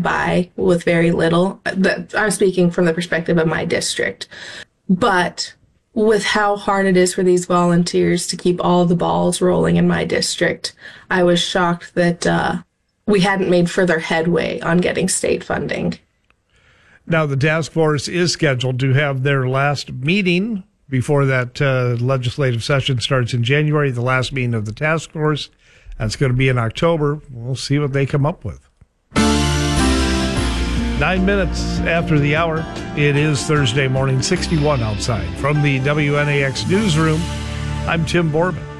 by with very little. I'm speaking from the perspective of my district. But with how hard it is for these volunteers to keep all the balls rolling in my district, I was shocked that we hadn't made further headway on getting state funding. Now, the task force is scheduled to have their last meeting before that legislative session starts in January, the last meeting of the task force. That's going to be in October. We'll see what they come up with. 9 minutes after the hour, it is Thursday morning, 61 outside. From the WNAX newsroom, I'm Tim Borbin.